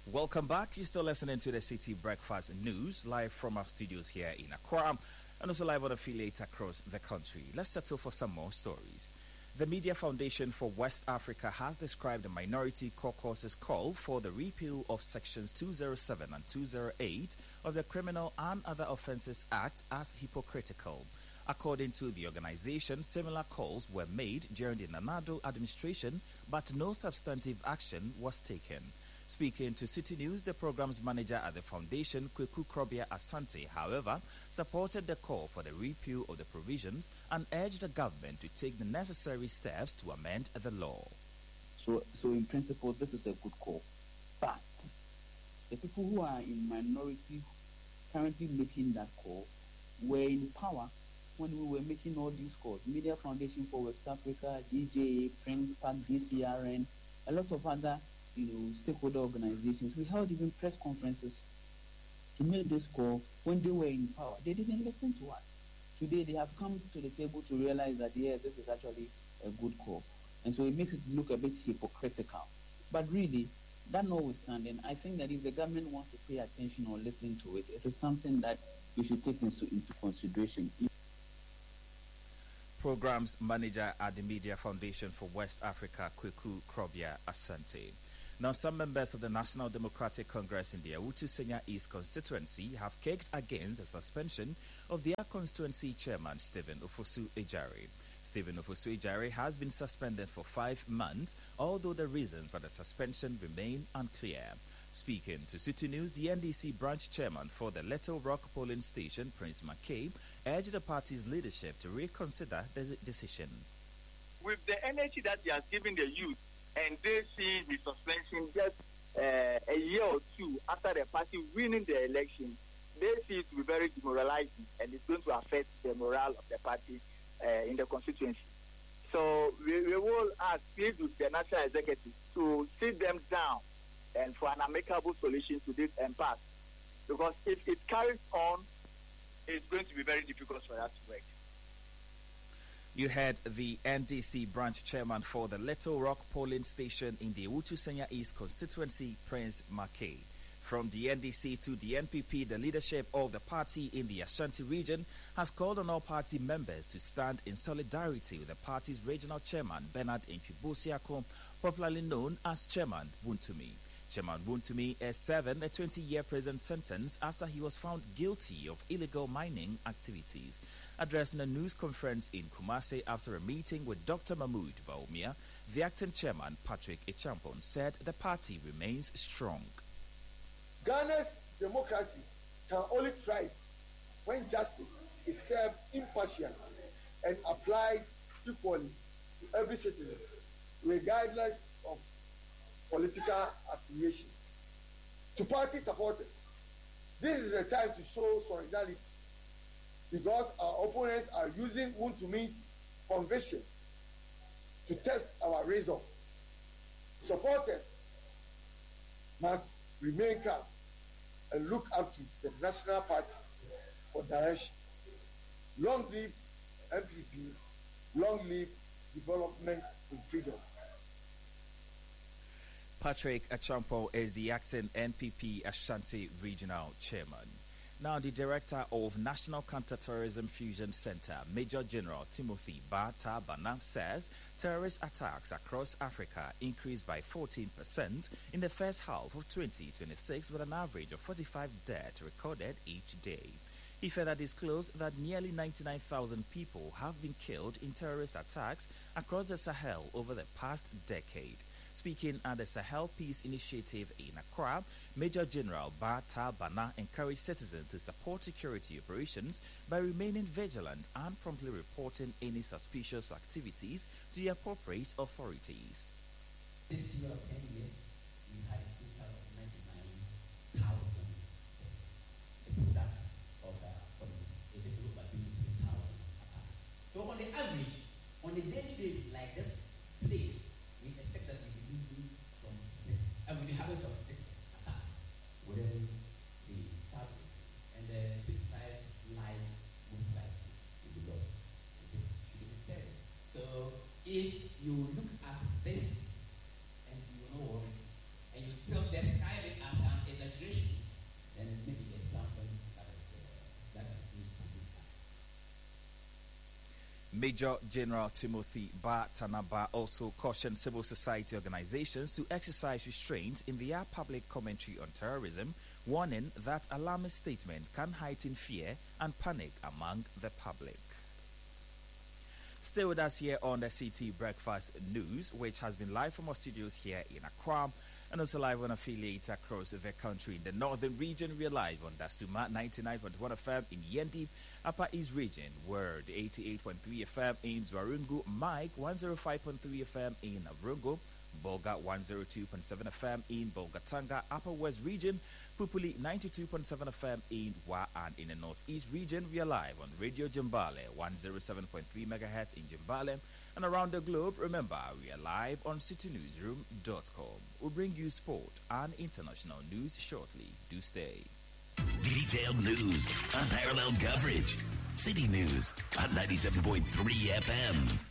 Welcome back. You're still listening to the City Breakfast News live from our studios here in Accra and also live on affiliates across the country. Let's settle for some more stories. The Media Foundation for West Africa has described the Minority Caucus's call for the repeal of Sections 207 and 208 of the Criminal and Other Offences Act as hypocritical. According to the organization, similar calls were made during the Nanado administration, but no substantive action was taken. Speaking to City News, the program's manager at the foundation, Kweku Krobia Asante, however, supported the call for the repeal of the provisions and urged the government to take the necessary steps to amend the law. So in principle, this is a good call. But the people who are in minority currently making that call were in power when we were making all these calls. Media Foundation for West Africa, GJA, Print Pack, DCRN, a lot of other stakeholder organizations. We held even press conferences to make this call when they were in power. They didn't listen to us. Today they have come to the table to realize that, this is actually a good call. And so it makes it look a bit hypocritical. But really, that notwithstanding, I think that if the government wants to pay attention or listen to it, it is something that we should take into consideration. Programs Manager at the Media Foundation for West Africa, Kweku Krobia Asante. Now, some members of the National Democratic Congress in the Awutu Senya East constituency have kicked against the suspension of their constituency chairman, Stephen Ofosu Ejari. Stephen Ofosu Ejari has been suspended for 5 months, although the reasons for the suspension remain unclear. Speaking to City News, the NDC branch chairman for the Little Rock polling station, Prince McCabe, urged the party's leadership to reconsider the decision. With the energy that he has given the youth, and they see the suspension just a year or two after the party winning the election, they see it to be very demoralizing, and it's going to affect the morale of the party in the constituency. So we will ask please with the national executive to sit them down and for an amicable solution to this impasse. Because if it carries on, it's going to be very difficult for us to work. You heard the NDC branch chairman for the Little Rock polling station in the Awutu Senya East constituency, Prince McCabe. From the NDC to the NPP, the leadership of the party in the Ashanti region has called on all party members to stand in solidarity with the party's regional chairman, Bernard Nkwi-Bosiako, popularly known as Chairman Buntumi. Chairman Buntumi is serving a 20-year prison sentence after he was found guilty of illegal mining activities. Addressing a news conference in Kumasi after a meeting with Dr. Mahmoud Bawumia, the acting chairman, Patrick Echampon, said the party remains strong. Ghana's democracy can only thrive when justice is served impartially and applied equally to every citizen, regardless of political affiliation. To party supporters, this is a time to show solidarity because our opponents are using Buntumi's conviction to test our reason. Supporters must remain calm and look up to the National Party for direction. Long live MPP, long live development and freedom. Patrick Achampo is the acting NPP Ashanti Regional Chairman. Now, the Director of National Counterterrorism Fusion Center, Major General Timothy Bata-Bana, says terrorist attacks across Africa increased by 14% in the first half of 2026, with an average of 45 deaths recorded each day. He further disclosed that nearly 99,000 people have been killed in terrorist attacks across the Sahel over the past decade. Speaking at the Sahel Peace Initiative in Accra, Major General Bata-Bana encouraged citizens to support security operations by remaining vigilant and promptly reporting any suspicious activities to the appropriate authorities. This period of 10 years, we had a total of 99,000 deaths. The product of a little over 23,000 attacks. So on the average, on a daily basis like this today, we expect that we'll be losing from 6, and we'll be having some 6 attacks within the South, and then 55 lives most likely will be lost. This should be scary. So if you look at this and you know Major General Timothy Ba Tanaba also cautioned civil society organizations to exercise restraint in their public commentary on terrorism, warning that alarmist statement can heighten fear and panic among the public. Stay with us here on the CT Breakfast News, which has been live from our studios here in Accra and also live on affiliates across the country. In the northern region, we are live on Dasuma 99.1 FM in Yendi, Upper East Region, Word 88.3 FM in Zwarungu, Mike 105.3 FM in Avrongo, Bolga 102.7 FM in Bolgatanga, Upper West Region, Pupuli 92.7 FM in Wa, and in the Northeast Region, we are live on Radio Jimbale 107.3 MHz in Jimbale, and around the globe. Remember, we are live on citynewsroom.com. We'll bring you sport and international news shortly. Do stay. Detailed news, unparalleled coverage. City News on 97.3 FM.